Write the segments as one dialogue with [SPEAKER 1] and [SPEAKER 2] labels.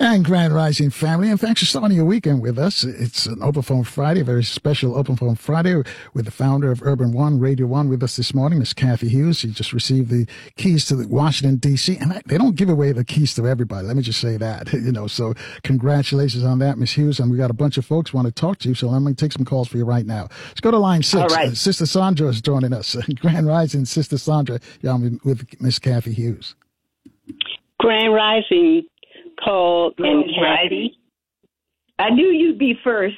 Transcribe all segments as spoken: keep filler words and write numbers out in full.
[SPEAKER 1] And Grand Rising family, and thanks for starting your weekend with us. It's an Open Phone Friday, a very special Open Phone Friday with the founder of Urban One, Radio One with us this morning, Miss Kathy Hughes. She just received the keys to the Washington, D C, and they don't give away the keys to everybody. Let me just say that, you know, so congratulations on that, Miss Hughes. And we got a bunch of folks want to talk to you, so let me take some calls for you right now. Let's go to line six.
[SPEAKER 2] All right.
[SPEAKER 1] Uh, Sister Sandra is joining us. Grand Rising, Sister Sandra, you're on with Miss Kathy Hughes.
[SPEAKER 3] Grand Rising, Cole and Kathy.
[SPEAKER 2] I knew you'd be first.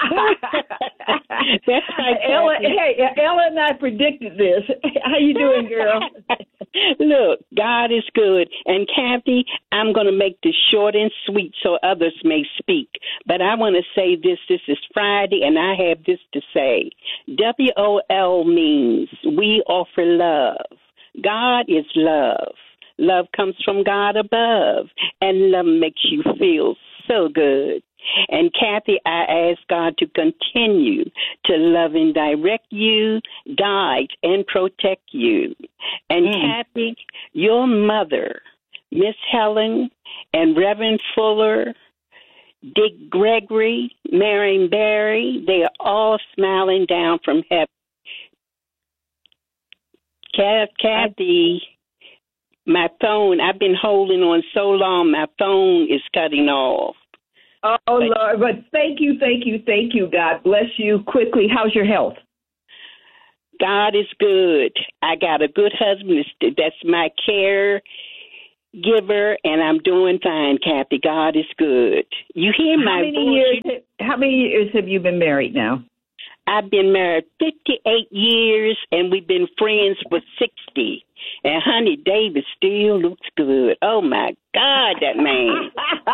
[SPEAKER 3] That's right,
[SPEAKER 2] Ella, hey, Ella and I predicted this. How you doing, girl?
[SPEAKER 3] Look, God is good. And Kathy, I'm going to make this short and sweet so others may speak. But I want to say this. This is Friday, and I have this to say. W O L means we offer love. God is love. Love comes from God above, and love makes you feel so good. And Kathy, I ask God to continue to love and direct you, guide, and protect you. And mm. Kathy, your mother, Miss Helen, and Reverend Fuller, Dick Gregory, Marion Barry, they are all smiling down from heaven. Kathy, my phone, I've been holding on so long, my phone is cutting off.
[SPEAKER 2] Oh, but, Lord, but thank you, thank you, thank you. God bless you. Quickly, how's your health?
[SPEAKER 3] God is good. I got a good husband. That's my care giver, and I'm doing fine, Kathy. God is good. You hear my
[SPEAKER 2] how many
[SPEAKER 3] voice?
[SPEAKER 2] Years, how many years have you been married now?
[SPEAKER 3] I've been married fifty-eight years, and we've been friends for sixty. And, honey, David still looks good. Oh, my God, that man.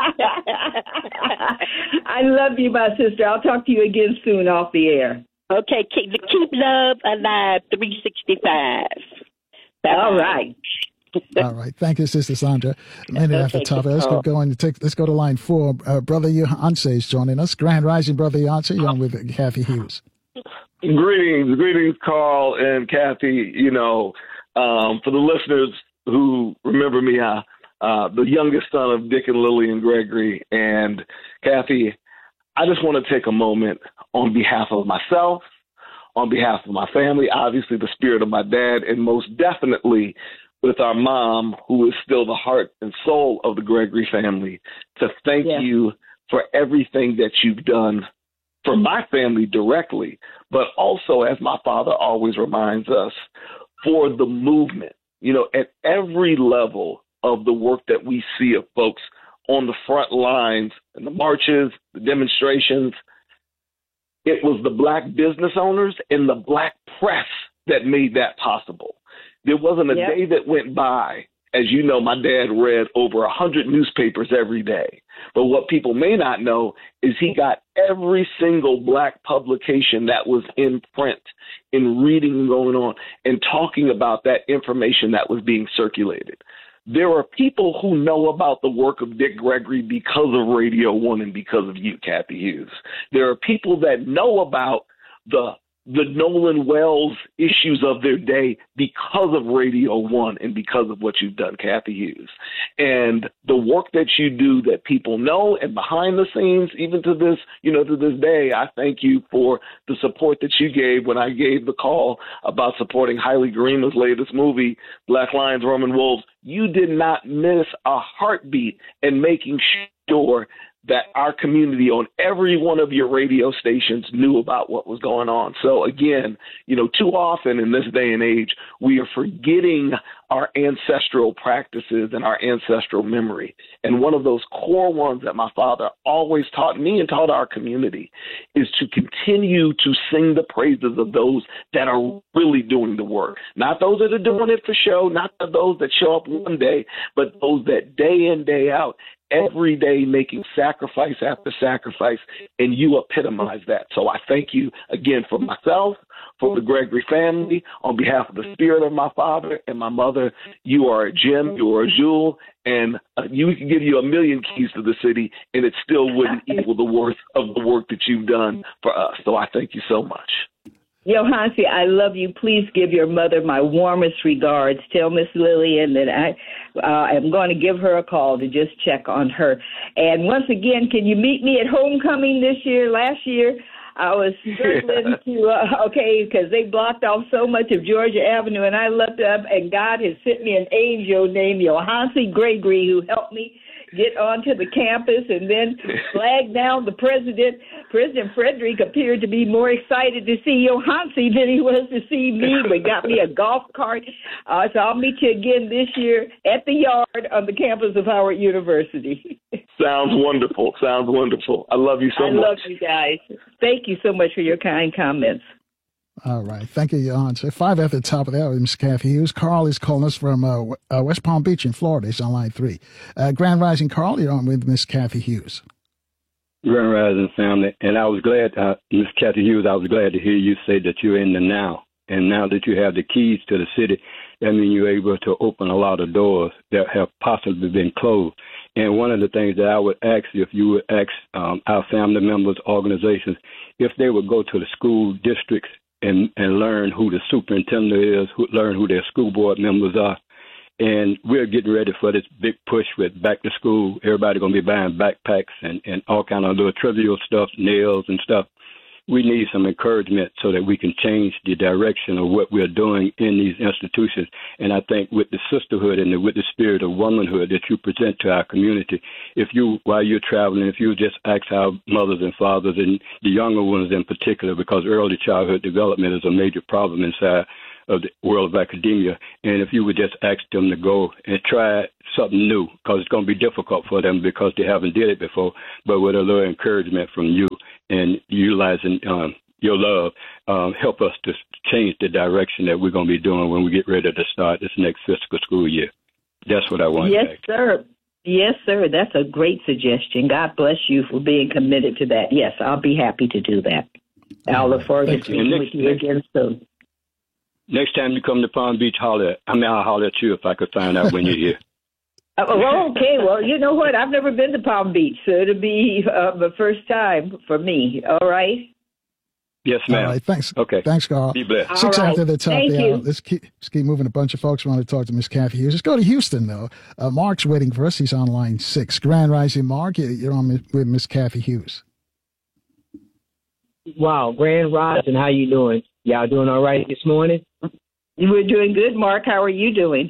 [SPEAKER 2] I love you, my sister. I'll talk to you again soon off the air.
[SPEAKER 3] Okay, keep, keep love alive, three sixty-five. Bye-bye.
[SPEAKER 2] All right.
[SPEAKER 1] All right. Thank you, Sister Sandra. A minute
[SPEAKER 3] okay,
[SPEAKER 1] after top. Let's go, go and take, let's go to line four. Uh, Brother Yonce is joining us. Grand Rising, Brother Yonce. You're on with Kathy Hughes.
[SPEAKER 4] Greetings, greetings, Carl and Kathy. You know, um, for the listeners who remember me, uh, uh, the youngest son of Dick and Lillian Gregory, and Kathy, I just want to take a moment on behalf of myself, on behalf of my family, obviously the spirit of my dad, and most definitely with our mom, who is still the heart and soul of the Gregory family, to thank yeah. you for everything that you've done for my family directly, but also, as my father always reminds us, for the movement. You know, at every level of the work that we see of folks on the front lines, and the marches, the demonstrations, it was the Black business owners and the Black press that made that possible. There wasn't a yep. day that went by. As you know, my dad read over a hundred newspapers every day. But what people may not know is he got every single Black publication that was in print, in reading and going on, and talking about that information that was being circulated. There are people who know about the work of Dick Gregory because of Radio One and because of you, Kathy Hughes. There are people that know about the the Nolan Wells issues of their day because of Radio One and because of what you've done, Kathy Hughes. And the work that you do that people know, and behind the scenes, even to this, you know, to this day, I thank you for the support that you gave when I gave the call about supporting Haile Gerima's latest movie, Black Lions, Roman Wolves. You did not miss a heartbeat in making sure that our community on every one of your radio stations knew about what was going on. So again, you know, too often in this day and age, we are forgetting our ancestral practices and our ancestral memory. And one of those core ones that my father always taught me and taught our community is to continue to sing the praises of those that are really doing the work. Not those that are doing it for show, not those that show up one day, but those that day in, day out, every day making sacrifice after sacrifice, and you epitomize that. So I thank you again for myself, for the Gregory family, on behalf of the spirit of my father and my mother. You are a gem, you are a jewel, and uh, you we can give you a million keys to the city, and it still wouldn't equal the worth of the work that you've done for us. So I thank you so much.
[SPEAKER 2] Yohansi, I love you. Please give your mother my warmest regards. Tell Miss Lillian that I uh, am going to give her a call to just check on her. And once again, can you meet me at homecoming this year? Last year, I was struggling to, uh, okay, because they blocked off so much of Georgia Avenue, and I looked up, and God has sent me an angel named Yohansi Gregory who helped me get onto the campus and then flag down the president. President Frederick appeared to be more excited to see Yohansi than he was to see me, but got me a golf cart. Uh, so I'll meet you again this year at the yard on the campus of Howard University.
[SPEAKER 4] Sounds wonderful. Sounds wonderful. I love you so
[SPEAKER 2] I
[SPEAKER 4] much.
[SPEAKER 2] I love you guys. Thank you so much for your kind comments.
[SPEAKER 1] All right. Thank you, Jan. So five at the top of the hour, Miz Kathy Hughes. Carl is calling us from uh, uh, West Palm Beach in Florida. He's on line three. Uh, Grand Rising, Carl, you're on with Miz Kathy Hughes.
[SPEAKER 5] Grand Rising, family. And I was glad, uh, Miz Kathy Hughes, I was glad to hear you say that you're in the now. And now that you have the keys to the city, that means you're able to open a lot of doors that have possibly been closed. And one of the things that I would ask, if you would ask um, our family members, organizations, if they would go to the school districts and, and learn who the superintendent is, who, learn who their school board members are. And we're getting ready for this big push with back to school. Everybody's going to be buying backpacks and, and all kind of little trivial stuff, nails and stuff. We need some encouragement so that we can change the direction of what we're doing in these institutions. And I think with the sisterhood and the, with the spirit of womanhood that you present to our community, if you, while you're traveling, if you just ask our mothers and fathers and the younger ones in particular, because early childhood development is a major problem inside of the world of academia, and if you would just ask them to go and try something new, because it's going to be difficult for them because they haven't did it before, but with a little encouragement from you and utilizing um, your love, um, help us to change the direction that we're going to be doing when we get ready to start this next fiscal school year. That's what I want
[SPEAKER 2] yes,
[SPEAKER 5] to say.
[SPEAKER 2] Yes, sir. Yes, sir. That's a great suggestion. God bless you for being committed to that. Yes, I'll be happy to do that. I'll look forward to speaking with you again soon.
[SPEAKER 5] Next time you come to Palm Beach, holler. I mean, I'll holler at you if I could find out when you're here.
[SPEAKER 2] Uh, well, okay. Well, you know what? I've never been to Palm Beach, so it'll be uh, the first time for me. All right?
[SPEAKER 5] Yes, ma'am.
[SPEAKER 1] All right. Thanks.
[SPEAKER 5] Okay.
[SPEAKER 1] Thanks, Carl.
[SPEAKER 5] Be blessed.
[SPEAKER 1] Six
[SPEAKER 2] right.
[SPEAKER 1] after the top
[SPEAKER 2] Thank
[SPEAKER 1] of the
[SPEAKER 2] you.
[SPEAKER 1] hour. Let's keep, let's keep moving. A bunch of folks want to talk to Miss Kathy Hughes. Let's go to Houston, though. Uh, Mark's waiting for us. He's on line six. Grand Rising, Mark. You're on with Miss Kathy Hughes.
[SPEAKER 6] Wow. Grand Rising. How you doing? Y'all doing all right this morning?
[SPEAKER 2] We're doing good, Mark. How are you doing?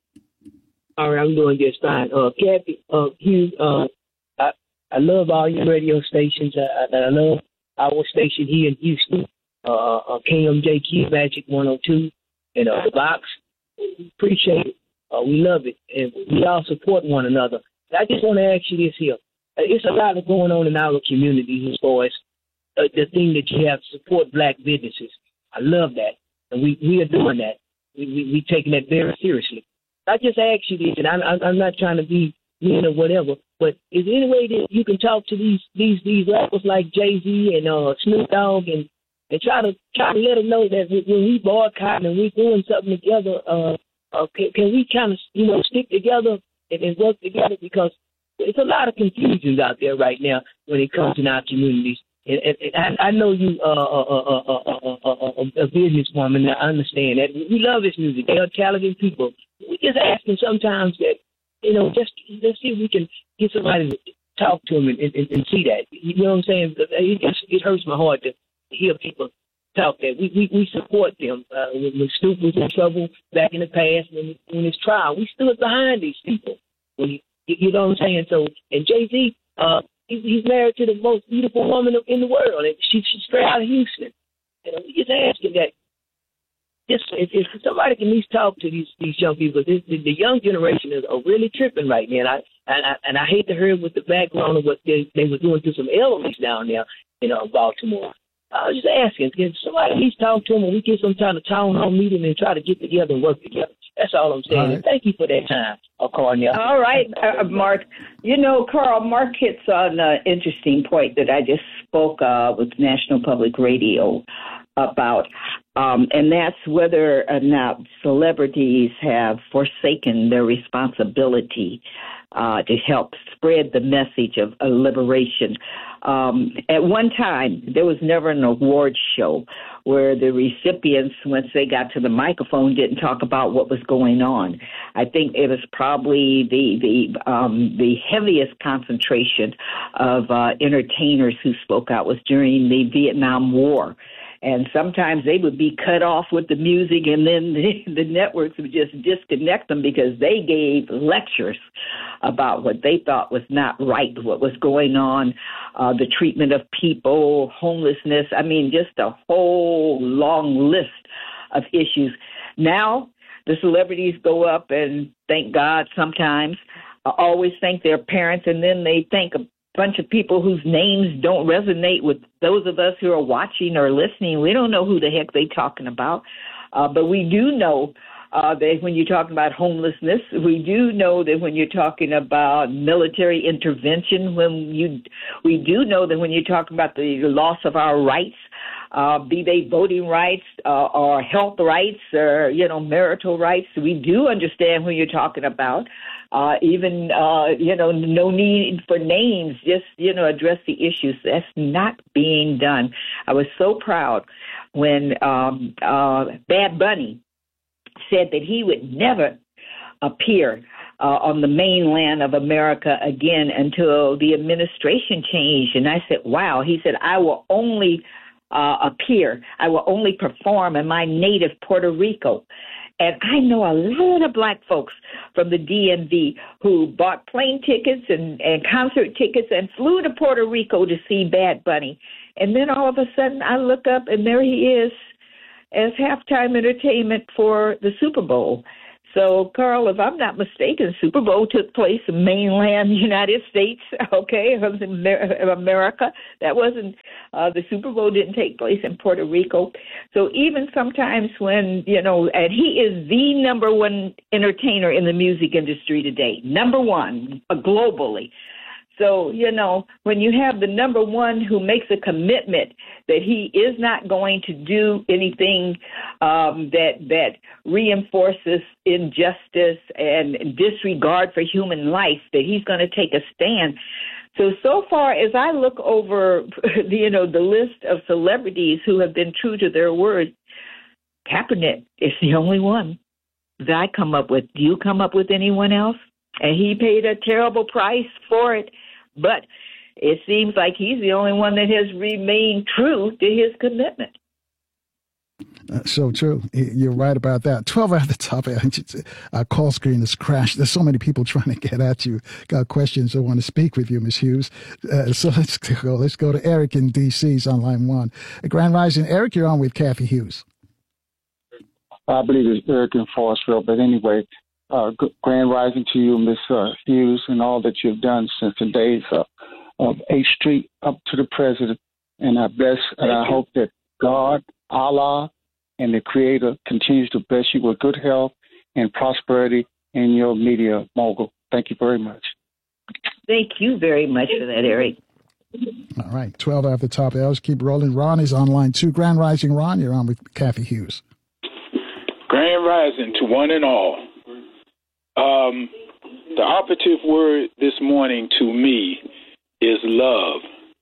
[SPEAKER 6] All right, I'm doing just fine. Uh, Kathy, uh, Hughes, uh, I, I love all your radio stations. I, I, I love our station here in Houston, uh, uh, K M J Q Magic one oh two, and uh, the box. Appreciate it. Uh, we love it, and we all support one another. I just want to ask you this here. It's a lot of going on in our communities as far as uh, the thing that you have to support black businesses. I love that. And we, we are doing that. We, we, we taking that very seriously. I just ask you this, and I, I, I'm not trying to be mean or whatever, but is there any way that you can talk to these these these rappers like Jay-Z and uh, Snoop Dogg and, and try to try to let them know that when we boycott and we're doing something together, uh, uh, can, can we kind of you know stick together and, and work together, because there's a lot of confusions out there right now when it comes to our communities. And, and, and I, I know you uh, uh, uh, uh, uh, uh, uh, a businesswoman. I understand that. We love this music. They are talented people. We just asking sometimes that, you know, just let's see if we can get somebody to talk to them and, and, and see that. You know what I'm saying? It, just, it hurts my heart to hear people talk that. We we, we support them. Uh, when, when Snoop was in trouble back in the past, when, when his trial, we stood behind these people. When you, you know what I'm saying? So, and Jay-Z, uh, he's married to the most beautiful woman in the world, and she, she's straight out of Houston. And we just asking that, just if, if somebody can at least talk to these these young people, this, the, the young generation is are really tripping right now. And I and I, and I hate to hear with the background of what they they were doing to some elderlies down there in uh, Baltimore. I was just asking, can somebody at least talk to them, and we get some kind of town hall meeting and try to get together and work together. That's all I'm saying.
[SPEAKER 1] All right.
[SPEAKER 6] And thank you for that time, uh, Cornell.
[SPEAKER 2] All right, uh, Mark. You know, Carl, Mark hits on an interesting point that I just spoke uh, with National Public Radio about, um, and that's whether or not celebrities have forsaken their responsibility uh, to help spread spread the message of, of liberation. Um, at one time, there was never an award show where the recipients, once they got to the microphone, didn't talk about what was going on. I think it was probably the the um, the heaviest concentration of uh, entertainers who spoke out was during the Vietnam War. And sometimes they would be cut off with the music, and then the, the networks would just disconnect them because they gave lectures about what they thought was not right, what was going on, uh, the treatment of people, homelessness. I mean, just a whole long list of issues. Now, the celebrities go up and thank God sometimes, uh, always thank their parents, and then they thank a bunch of people whose names don't resonate with those of us who are watching or listening. We don't know who the heck they're talking about. Uh, but we do know uh, that when you're talking about homelessness, we do know that when you're talking about military intervention, when you, we do know that when you're talking about the loss of our rights, uh, be they voting rights uh, or health rights or, you know, marital rights, we do understand who you're talking about. Uh, even, uh, you know, no need for names, just, you know, address the issues. That's not being done. I was so proud when um, uh, Bad Bunny said that he would never appear uh, on the mainland of America again until the administration changed. And I said, wow. He said, I will only uh, appear, I will only perform in my native Puerto Rico. And I know a lot of black folks from the D M V who bought plane tickets and, and concert tickets and flew to Puerto Rico to see Bad Bunny. And then all of a sudden I look up and there he is as halftime entertainment for the Super Bowl. So, Carl, if I'm not mistaken, Super Bowl took place in mainland United States, okay, of America. That wasn't, uh, the Super Bowl didn't take place in Puerto Rico. So even sometimes when, you know, and he is the number one entertainer in the music industry today, number one, uh, globally. So, you know, when you have the number one who makes a commitment that he is not going to do anything um, that that reinforces injustice and disregard for human life, that he's going to take a stand. So, so far as I look over, you know, the list of celebrities who have been true to their word, Kaepernick is the only one that I come up with. Do you come up with anyone else? And he paid a terrible price for it. But it seems like he's the only one that has remained true to his commitment.
[SPEAKER 1] Uh, so true. You're right about that. twelve at the top. Our call screen has crashed. There's so many people trying to get at you. Got questions that want to speak with you, Miz Hughes. Uh, so let's go. Let's go to Eric in D C. He's on line one. Grand Rising. Eric, you're on with Kathy Hughes.
[SPEAKER 7] I believe it's Eric in Forestville. But anyway, Uh, grand rising to you, Miss uh, Hughes, and all that you've done since the days uh, of eighth Street up to the president. And I bless and I hope that God, Allah, and the Creator continues to bless you with good health and prosperity in your media mogul. Thank you very much.
[SPEAKER 2] Thank you very much for that, Eric.
[SPEAKER 1] All right, twelve at the top. Let's keep rolling. Ron is on line two. Grand Rising, Ron, you're on with Kathy Hughes.
[SPEAKER 8] Grand Rising to one and all. Um, the operative word this morning to me is love,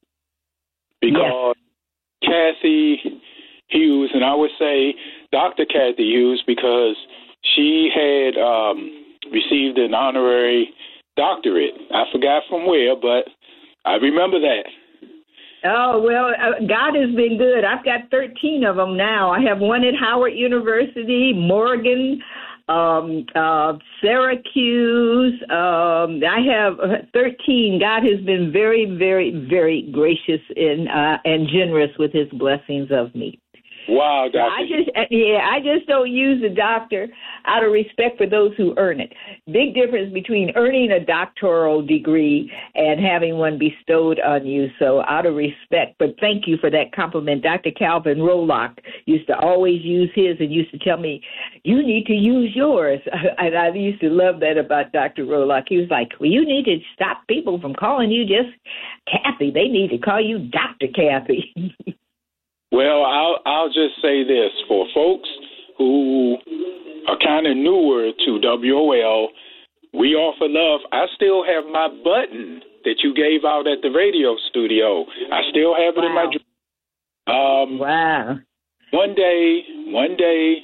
[SPEAKER 8] because yes. Kathy Hughes, and I would say Doctor Kathy Hughes, because she had um, received an honorary doctorate. I forgot from where, but I remember that.
[SPEAKER 2] Oh, well, uh, God has been good. I've got thirteen of them now. I have one at Howard University, Morgan, Um, uh, Syracuse. Um, I have thirteen. God has been very, very, very gracious and uh, and generous with His blessings of me.
[SPEAKER 8] Wow, Doctor.
[SPEAKER 2] I just, yeah, I just don't use a doctor out of respect for those who earn it. Big difference between earning a doctoral degree and having one bestowed on you. So out of respect, but thank you for that compliment. Doctor Calvin Rolock used to always use his and used to tell me, you need to use yours. And I used to love that about Doctor Rolock. He was like, well, you need to stop people from calling you just Kathy. They need to call you Doctor Kathy.
[SPEAKER 8] Well, I'll, I'll just say this. For folks who are kind of newer to W O L, We Offer Love. I still have my button that you gave out at the radio studio. I still have it wow. in my drawer. Um,
[SPEAKER 2] wow.
[SPEAKER 8] One day, one day,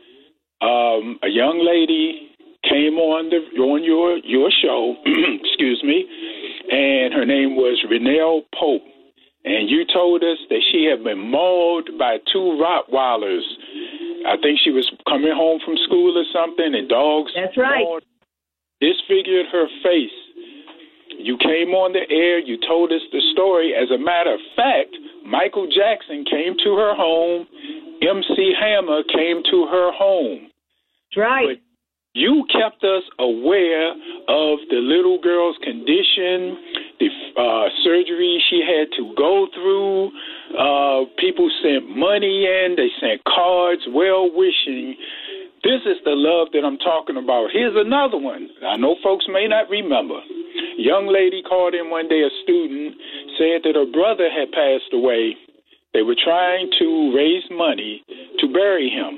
[SPEAKER 8] um, a young lady came on the on your your show, excuse me, and her name was Renelle Pope, and you told us that she had been mauled by two Rottweilers. I think she was coming home from school or something, and dogs.
[SPEAKER 2] That's right.
[SPEAKER 8] Mauled, disfigured her face. You came on the air. You told us the story. As a matter of fact, Michael Jackson came to her home. M C Hammer came to her home.
[SPEAKER 2] That's right.
[SPEAKER 8] But you kept us aware of the little girl's condition, the uh, surgery she had to go through. Uh, people sent money in. They sent cards, well-wishing. This is the love that I'm talking about. Here's another one. I know folks may not remember. Young lady called in one day, a student, said that her brother had passed away. They were trying to raise money to bury him.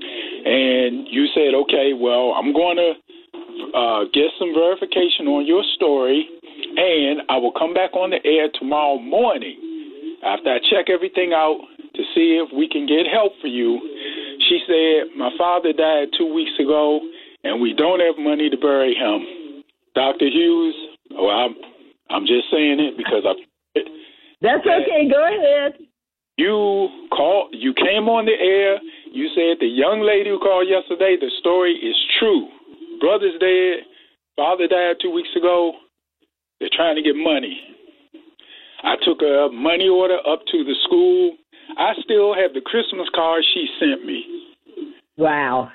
[SPEAKER 8] And you said, okay, well, I'm going to uh, get some verification on your story, and I will come back on the air tomorrow morning after I check everything out to see if we can get help for you. She said, my father died two weeks ago, and we don't have money to bury him. Doctor Hughes, well, I'm, I'm just saying it because I...
[SPEAKER 2] That's okay. Go ahead.
[SPEAKER 8] You called, you came on the air. You said the young lady who called yesterday, the story is true. Brother's dead. Father died two weeks ago. They're trying to get money. I took a money order up to the school. I still have the Christmas card she sent me.
[SPEAKER 2] Wow.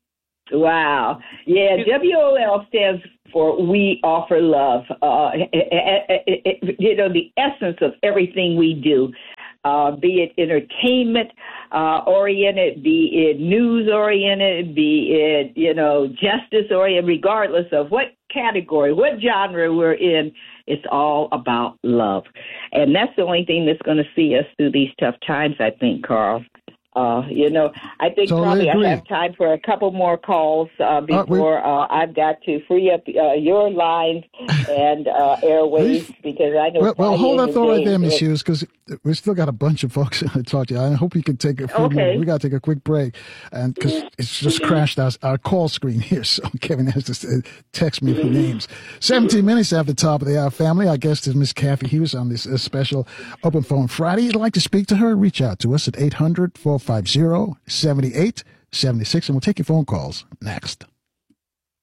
[SPEAKER 2] Wow. Yeah, W O L stands for We Offer Love. Uh, it, it, it, you know, the essence of everything we do. Uh, be it entertainment uh, oriented, be it news oriented, be it, you know, justice oriented, regardless of what category, what genre we're in, it's all about love. And that's the only thing that's going to see us through these tough times, I think, Carl. Uh, you know, I think
[SPEAKER 1] totally
[SPEAKER 2] probably
[SPEAKER 1] agree.
[SPEAKER 2] I have time for a couple more calls uh, before uh, uh, I've got to free up uh, your lines and uh, airwaves because I know.
[SPEAKER 1] Well, well hold that thought right there, Miz
[SPEAKER 2] it,
[SPEAKER 1] Hughes, because we still got a bunch of folks to talk to you. I hope you can take a few
[SPEAKER 2] okay.
[SPEAKER 1] more. We got to take a quick break, and because it's just crashed our, our call screen here, so Kevin has to text me for names. Seventeen minutes after the top of the hour, family. Our guest is Miss Cathy Hughes on this uh, special Open Phone Friday. If you'd like to speak to her, reach out to us at eight hundred, four five zero, seven eight seven six, and we'll take your phone calls next.